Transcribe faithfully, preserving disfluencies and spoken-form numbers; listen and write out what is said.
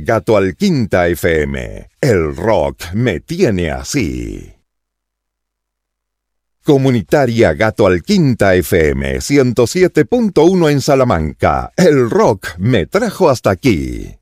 Gato al Quinta F M. El rock me tiene así. Comunitaria Gato al Quinta F M ciento siete punto uno en Salamanca. El rock me trajo hasta aquí.